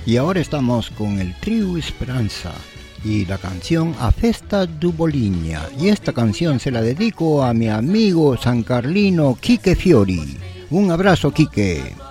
Y ahora estamos con el trío Esperanza y la canción A Festa do Bolinha. Y esta canción se la dedico a mi amigo sancarlino Quique Fiori. Un abrazo, Quique.